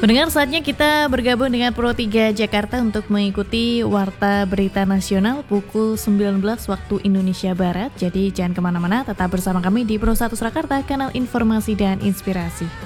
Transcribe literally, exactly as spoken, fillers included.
Mendengar saatnya kita bergabung dengan Pro tiga Jakarta untuk mengikuti Warta Berita Nasional pukul sembilan belas waktu Indonesia Barat. Jadi jangan kemana-mana, tetap bersama kami di Pro satu Surakarta, kanal informasi dan inspirasi.